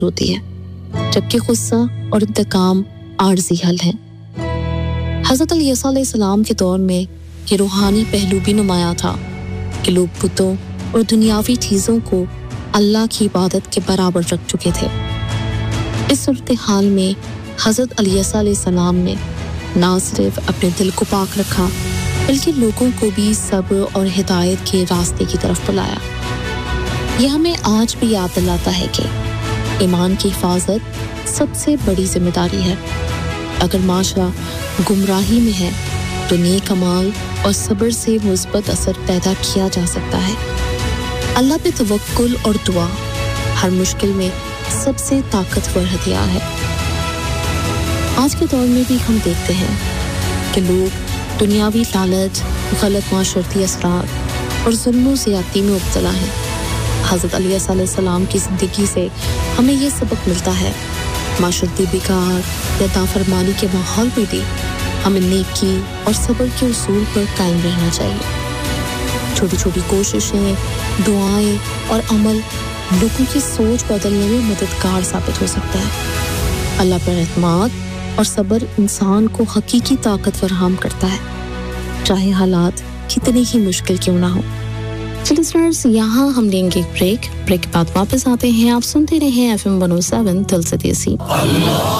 होती है, जबकि गुस्सा और इंतकाम आर्जी हल है। हज़रत ईसा अलैहिस्सलाम के दौर में ये रूहानी पहलू भी नुमाया था कि लोग बुतों और दुनियावी चीज़ों को अल्लाह की इबादत के बराबर रख चुके थे। इस सूरत हाल में हज़रत ईसा अलैहिस्सलाम ने ना सिर्फ अपने दिल को पाक रखा, बल्कि लोगों को भी सब्र और हिदायत के रास्ते की तरफ बुलाया। यह हमें आज भी याद दिलाता है कि ईमान की हिफाजत सबसे बड़ी जिम्मेदारी है। अगर माशरा गुमराही में है तो नेक अमाल और सब्र से मुस्बत असर पैदा किया जा सकता है। अल्लाह पे तवक्कुल और दुआ हर मुश्किल में सबसे ताकतवर हथियार है। आज के दौर में भी हम देखते हैं कि लोग दुनियावी लालच, गलत माशरती असरार और जुल्म ज़्यादती में मुब्तला हैं। हज़रत ईसा अलैहिस्सलाम की ज़िंदगी से हमें ये सबक मिलता है, माशरती बिगाड़ या नाफरमानी के माहौल में भी हमें नेकी और सब्र के उसूल पर कायम रहना चाहिए। छोटी छोटी कोशिशें, दुआएं और अमल लोगों की सोच बदलने में मददगार साबित हो सकता है। अल्लाह पर एतमाद और सब्र इंसान को हकीकी ताकत फराहम करता है, चाहे हालात कितने ही मुश्किल क्यों ना हो। तो लिसनर्स, यहाँ हम लेंगे एक ब्रेक के बाद वापस आते हैं। आप सुनते रहें FM 107 दिल से देसी।